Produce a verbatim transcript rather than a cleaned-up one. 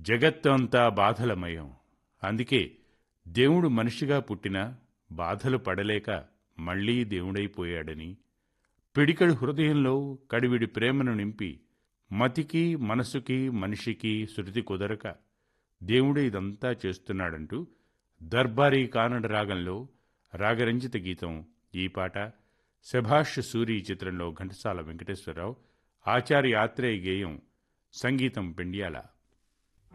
జగత్తు అంతా బాధలమయం. అందుకే దేవుడు మనిషిగా పుట్టినా బాధలు పడలేక మళ్లీ దేవుడైపోయాడని, పిడికెడు హృదయంలో కడివిడి ప్రేమను నింపి మతికి మనసుకి మనిషికి శృతి కుదరక దేవుడే ఇదంతా చేస్తున్నాడంటూ దర్బారీ కానడ రాగంలో రాగరంజిత గీతం ఈ పాట. శభాష్ సూరి చిత్రంలో ఘంటసాల వెంకటేశ్వరరావు, ఆచార్య ఆత్రేయ గేయం, సంగీతం పెండ్యాల.